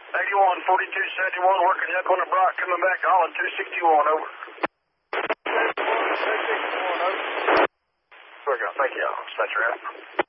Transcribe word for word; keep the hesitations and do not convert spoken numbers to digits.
eighty-one, forty-two seventy-one, working Echo and Brock, coming back, Holland two sixty-one, over. two sixty-one, over. We're going to thank you, Dispatcher out.